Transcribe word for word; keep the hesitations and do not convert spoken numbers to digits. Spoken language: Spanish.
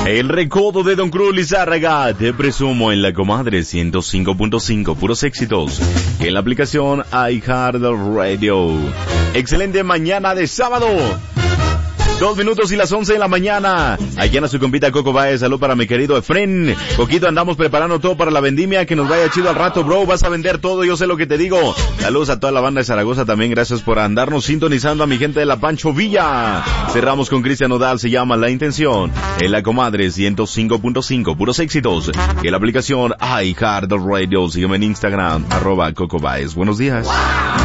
El recodo de Don Cruz Lizárraga, te presumo en la comadre ciento cinco punto cinco, puros éxitos. En la aplicación iHeartRadio. Excelente mañana de sábado. Dos minutos y las once de la mañana. Allá en su compita Coco Baez. Salud para mi querido Efren. Coquito, andamos preparando todo para la vendimia. Que nos vaya chido al rato, bro. Vas a vender todo, yo sé lo que te digo. Saludos a toda la banda de Zaragoza también. Gracias por andarnos sintonizando a mi gente de la Pancho Villa. Cerramos con Cristian Nodal. Se llama La Intención. En la comadre ciento cinco punto cinco. Puros éxitos. En la aplicación iHeartRadio. Sígueme en Instagram. Arroba Coco Baez. Buenos días.